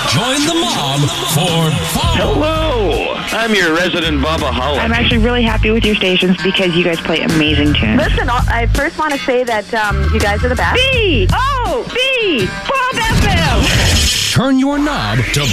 Join the mob for fun. Hello, I'm your resident Bubba-holic. I'm actually really happy with your stations because you guys play amazing tunes. Listen, I first want to say that you guys are the best. B-O-B, Bob FM. Turn your knob to